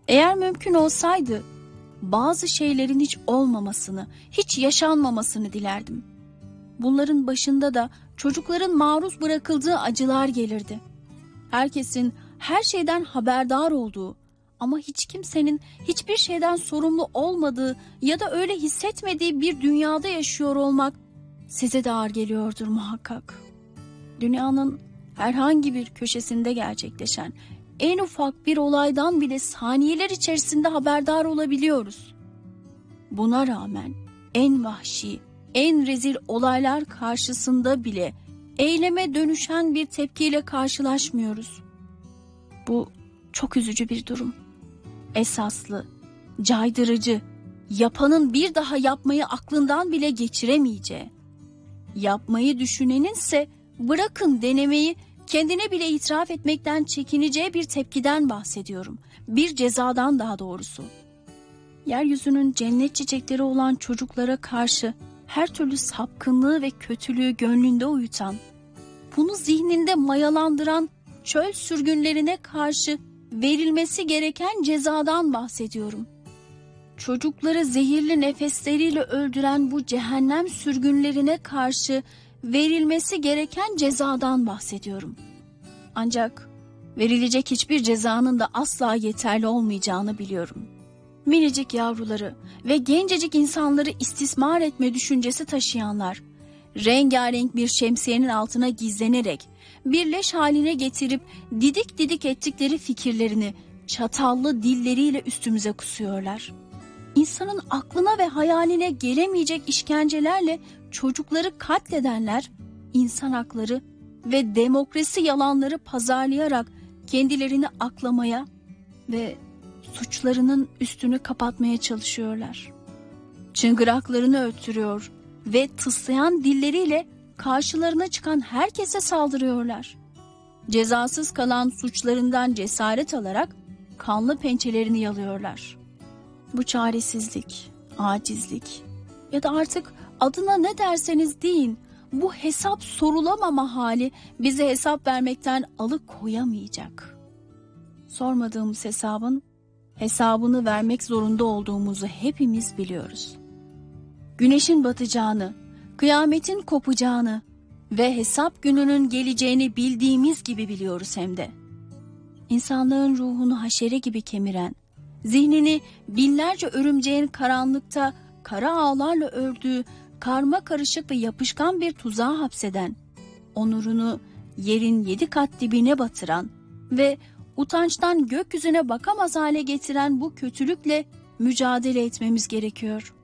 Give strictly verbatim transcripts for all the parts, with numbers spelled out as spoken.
Eğer mümkün olsaydı bazı şeylerin hiç olmamasını, hiç yaşanmamasını dilerdim. Bunların başında da çocukların maruz bırakıldığı acılar gelirdi. Herkesin her şeyden haberdar olduğu ama hiç kimsenin hiçbir şeyden sorumlu olmadığı ya da öyle hissetmediği bir dünyada yaşıyor olmak size de ağır geliyordur muhakkak. Dünyanın herhangi bir köşesinde gerçekleşen en ufak bir olaydan bile saniyeler içerisinde haberdar olabiliyoruz. Buna rağmen en vahşi, en rezil olaylar karşısında bile eyleme dönüşen bir tepkiyle karşılaşmıyoruz. Bu çok üzücü bir durum. Esaslı, caydırıcı, yapanın bir daha yapmayı aklından bile geçiremeyeceği, yapmayı düşüneninse bırakın denemeyi, kendine bile itiraf etmekten çekineceği bir tepkiden bahsediyorum. Bir cezadan daha doğrusu. Yeryüzünün cennet çiçekleri olan çocuklara karşı her türlü sapkınlığı ve kötülüğü gönlünde uyutan, bunu zihninde mayalandıran çöl sürgünlerine karşı verilmesi gereken cezadan bahsediyorum. Çocukları zehirli nefesleriyle öldüren bu cehennem sürgünlerine karşı verilmesi gereken cezadan bahsediyorum. Ancak verilecek hiçbir cezanın da asla yeterli olmayacağını biliyorum. Minicik yavruları ve gencecik insanları istismar etme düşüncesi taşıyanlar, rengarenk bir şemsiyenin altına gizlenerek, bir leş haline getirip didik didik ettikleri fikirlerini çatallı dilleriyle üstümüze kusuyorlar. İnsanın aklına ve hayaline gelemeyecek işkencelerle çocukları katledenler, insan hakları ve demokrasi yalanları pazarlayarak kendilerini aklamaya ve suçlarının üstünü kapatmaya çalışıyorlar. Çıngıraklarını öttürüyor ve tıslayan dilleriyle karşılarına çıkan herkese saldırıyorlar. Cezasız kalan suçlarından cesaret alarak kanlı pençelerini yalıyorlar. Bu çaresizlik, acizlik ya da artık adına ne derseniz deyin, bu hesap sorulamama hali bize hesap vermekten alıkoyamayacak. Sormadığımız hesabın hesabını vermek zorunda olduğumuzu hepimiz biliyoruz. Güneşin batacağını, kıyametin kopacağını ve hesap gününün geleceğini bildiğimiz gibi biliyoruz hem de. İnsanlığın ruhunu haşere gibi kemiren, zihnini binlerce örümceğin karanlıkta kara ağlarla ördüğü karma karışık ve yapışkan bir tuzağa hapseden, onurunu yerin yedi kat dibine batıran ve utançtan gökyüzüne bakamaz hale getiren bu kötülükle mücadele etmemiz gerekiyor.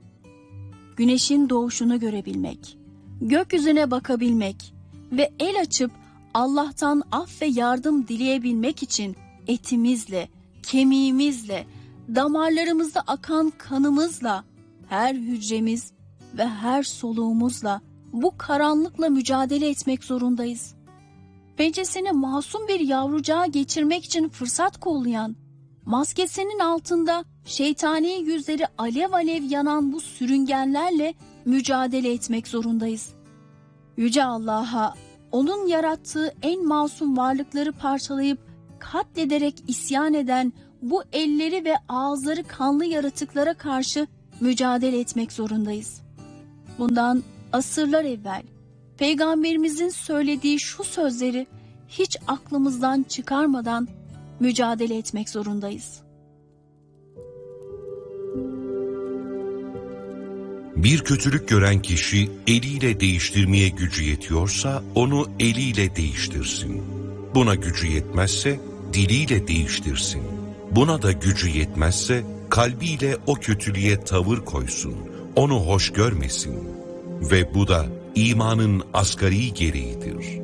Güneşin doğuşunu görebilmek, gökyüzüne bakabilmek ve el açıp Allah'tan af ve yardım dileyebilmek için etimizle, kemiğimizle, damarlarımızda akan kanımızla, her hücremiz ve her soluğumuzla bu karanlıkla mücadele etmek zorundayız. Pençesini masum bir yavrucağa geçirmek için fırsat kollayan, maskesinin altında şeytani yüzleri alev alev yanan bu sürüngenlerle mücadele etmek zorundayız. Yüce Allah'a, onun yarattığı en masum varlıkları parçalayıp katlederek isyan eden bu elleri ve ağızları kanlı yaratıklara karşı mücadele etmek zorundayız. Bundan asırlar evvel Peygamberimizin söylediği şu sözleri hiç aklımızdan çıkarmadan mücadele etmek zorundayız. Bir kötülük gören kişi eliyle değiştirmeye gücü yetiyorsa onu eliyle değiştirsin. Buna gücü yetmezse diliyle değiştirsin. Buna da gücü yetmezse kalbiyle o kötülüğe tavır koysun. Onu hoş görmesin. Ve bu da imanın asgari gereğidir.